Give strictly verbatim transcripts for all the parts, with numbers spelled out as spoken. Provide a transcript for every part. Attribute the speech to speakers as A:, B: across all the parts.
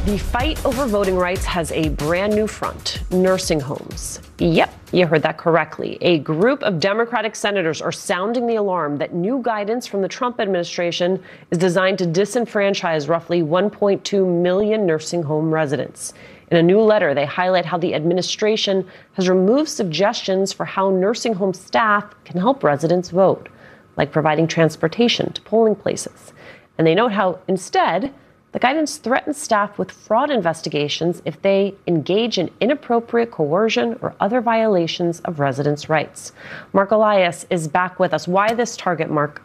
A: The fight over voting rights has a brand new front: nursing homes. Yep, you heard that correctly. A group of Democratic senators are sounding the alarm that new guidance from the Trump administration is designed to disenfranchise roughly one point two million nursing home residents. In a new letter, they highlight how the administration has removed suggestions for how nursing home staff can help residents vote, like providing transportation to polling places. And they note how, instead, the guidance threatens staff with fraud investigations if they engage in inappropriate coercion or other violations of residents' rights. Mark Elias is back with us. Why this target, Mark?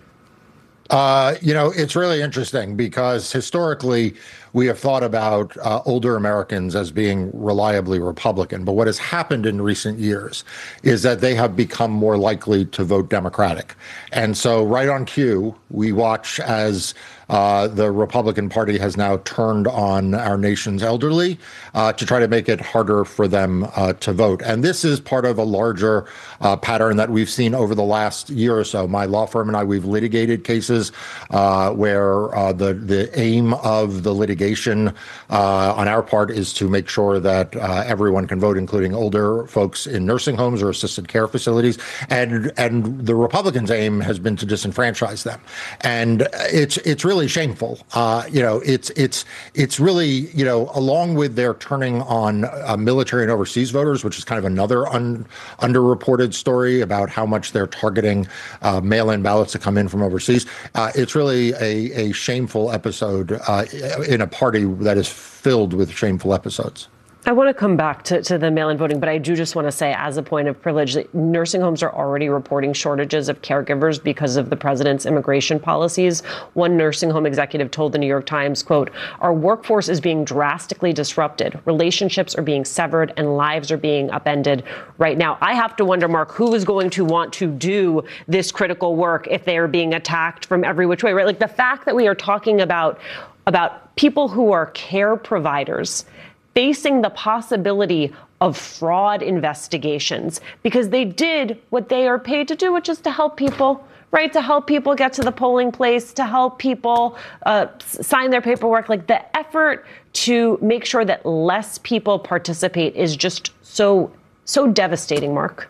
B: Uh, you know, it's really interesting because historically we have thought about uh, older Americans as being reliably Republican. But what has happened in recent years is that they have become more likely to vote Democratic. And so right on cue, we watch as uh, the Republican Party has now turned on our nation's elderly uh, to try to make it harder for them uh, to vote. And this is part of a larger uh, pattern that we've seen over the last year or so. My law firm and I, we've litigated cases uh, where uh, the, the aim of the litigation uh, on our part is to make sure that uh, everyone can vote, including older folks in nursing homes or assisted care facilities. And and the Republicans' aim has been to disenfranchise them. And it's it's really shameful. Uh, you know, it's it's it's really, you know, along with their turning on uh, military and overseas voters, which is kind of another un, underreported story about how much they're targeting uh, mail-in ballots to come in from overseas. Uh, it's really a, a shameful episode uh, in a party that is filled with shameful episodes.
A: I want to come back to, to the mail-in voting, but I do just want to say, as a point of privilege, that nursing homes are already reporting shortages of caregivers because of the president's immigration policies. One nursing home executive told the New York Times, quote, "Our workforce is being drastically disrupted. Relationships are being severed and lives are being upended right now." I have to wonder, Mark, who is going to want to do this critical work if they are being attacked from every which way, right? Like the fact that we are talking about, about people who are care providers facing the possibility of fraud investigations because they did what they are paid to do, which is to help people, right? To help people get to the polling place, to help people uh, sign their paperwork. Like the effort to make sure that less people participate is just so, so devastating, Mark.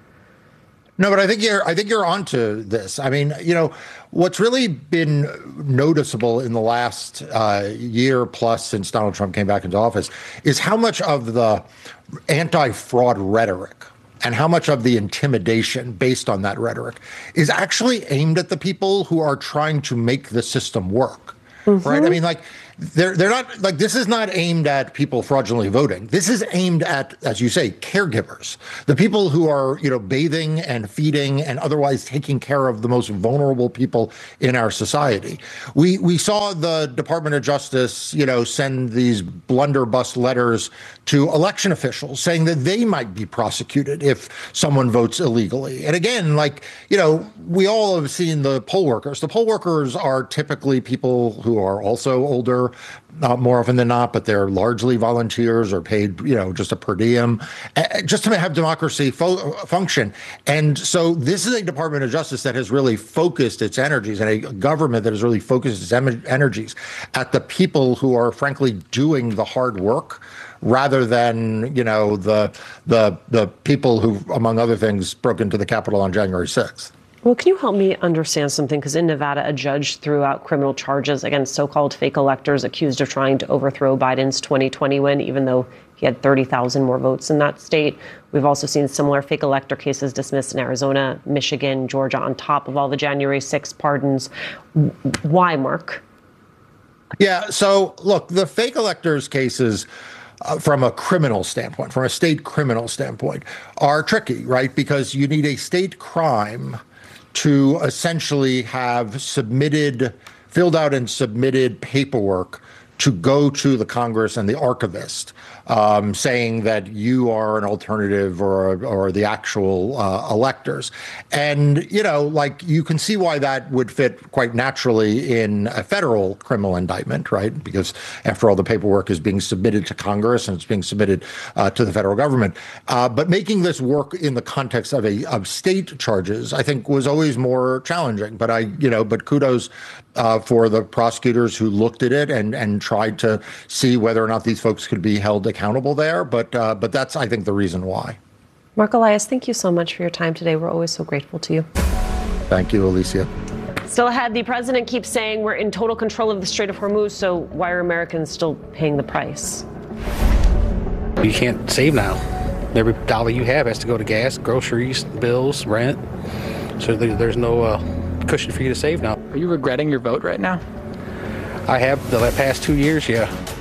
B: No, but I think you're I think you're onto this. I mean, you know, what's really been noticeable in the last uh, year plus since Donald Trump came back into office is how much of the anti-fraud rhetoric and how much of the intimidation based on that rhetoric is actually aimed at the people who are trying to make the system work. Mm-hmm. Right. I mean, like, they're they're not like this is not aimed at people fraudulently voting. This is aimed at, as you say, caregivers, the people who are, you know, bathing and feeding and otherwise taking care of the most vulnerable people in our society. We we saw the Department of Justice, you know, send these blunderbuss letters to election officials saying that they might be prosecuted if someone votes illegally. And again, like, you know, we all have seen the poll workers. The poll workers are typically people who are also older, uh, more often than not, but they're largely volunteers or paid, you know, just a per diem, uh, just to have democracy fo- function. And so this is a Department of Justice that has really focused its energies and a government that has really focused its em- energies at the people who are, frankly, doing the hard work, rather than, you know, the the the people who, among other things, broke into the Capitol on January sixth.
A: Well, can you help me understand something? Because in Nevada, a judge threw out criminal charges against so-called fake electors accused of trying to overthrow Biden's twenty twenty win, even though he had thirty thousand more votes in that state. We've also seen similar fake elector cases dismissed in Arizona, Michigan, Georgia, on top of all the January sixth pardons. Why, Mark?
B: Yeah, so look, the fake electors cases, Uh, from a criminal standpoint, from a state criminal standpoint, are tricky, right? Because you need a state crime to essentially have submitted, filled out and submitted paperwork to go to the Congress and the archivist, um, saying that you are an alternative or or the actual uh, electors. And, you know, like, you can see why that would fit quite naturally in a federal criminal indictment, right? Because after all, the paperwork is being submitted to Congress and it's being submitted uh, to the federal government. Uh, but making this work in the context of a of state charges, I think, was always more challenging. But I, you know, but kudos uh, for the prosecutors who looked at it and and tried to see whether or not these folks could be held accountable there. But uh, but that's, I think, the reason why.
A: Marc Elias, thank you so much for your time today. We're always so grateful to you.
B: Thank you, Alicia.
A: Still ahead, the president keeps saying we're in total control of the Strait of Hormuz, so why are Americans still paying the price?
C: You can't save now. Every dollar you have has to go to gas, groceries, bills, rent. So there's no uh, cushion for you to save now.
D: Are you regretting your vote right now?
C: I have the past two years, yeah.